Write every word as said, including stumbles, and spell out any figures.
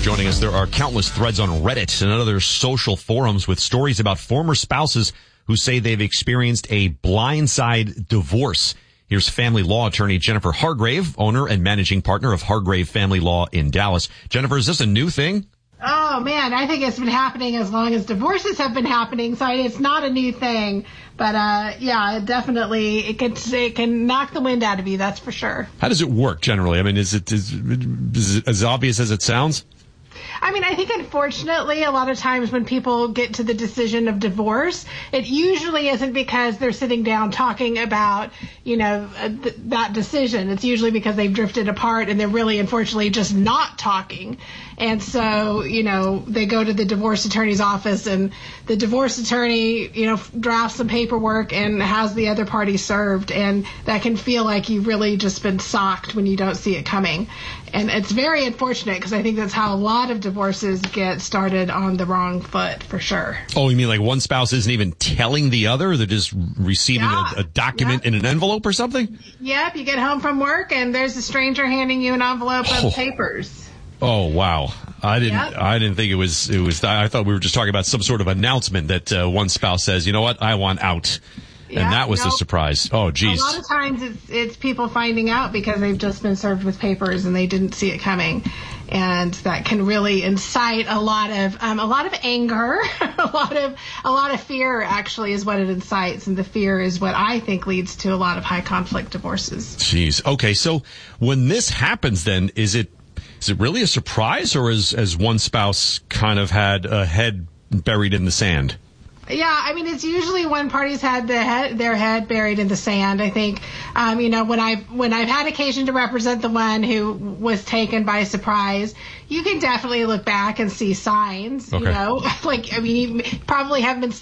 joining us. There are countless threads on Reddit and other social forums with stories about former spouses who say they've experienced a blindside divorce. Here's family law attorney Jennifer Hargrave, owner and managing partner of Hargrave Family Law in Dallas. Jennifer, is this a new thing? Oh, man, I think it's been happening as long as divorces have been happening, so it's not a new thing. But, uh, yeah, it definitely, it can, it can knock the wind out of you, that's for sure. How does it work generally? I mean, is it, is, is it as obvious as it sounds? I mean, I think unfortunately a lot of times when people get to the decision of divorce, it usually isn't because they're sitting down talking about, you know, th- that decision. It's usually because they've drifted apart and they're really unfortunately just not talking. And so, you know, they go to the divorce attorney's office and the divorce attorney, you know, drafts some paperwork and has the other party served. And that can feel like you've really just been socked when you don't see it coming. And it's very unfortunate because I think that's how a lot of divorces get started on the wrong foot, for sure. Oh, you mean like one spouse isn't even telling the other? They're just receiving yeah. a, a document yeah. in an envelope or something? Yep, you get home from work and there's a stranger handing you an envelope oh. of papers. Oh, wow. I didn't Yep. I didn't think it was, it was. I thought we were just talking about some sort of announcement that uh, one spouse says, you know what, I want out. And Yeah, that was no, the surprise. Oh, geez. A lot of times it's, it's people finding out because they've just been served with papers and they didn't see it coming. And that can really incite a lot of um, a lot of anger, a lot of a lot of fear. Actually, is what it incites, and the fear is what I think leads to a lot of high conflict divorces. Jeez. Okay, so when this happens, then is it is it really a surprise, or is has one spouse kind of had a head buried in the sand? Yeah, I mean, it's usually one party's had the head, their head buried in the sand. I think, um, you know, when I've when I've had occasion to represent the one who was taken by surprise, you can definitely look back and see signs. Okay. You know, like I mean, you probably haven't been